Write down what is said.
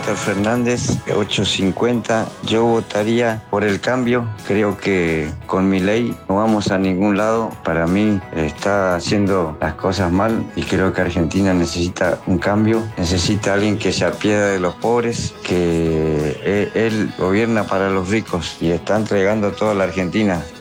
Walter Fernández, 850. Yo votaría por el cambio. Creo que con Milei no vamos a ningún lado. Para mí está haciendo las cosas mal y creo que Argentina necesita un cambio. Necesita alguien que se apiade de los pobres, que él gobierna para los ricos y está entregando toda la Argentina.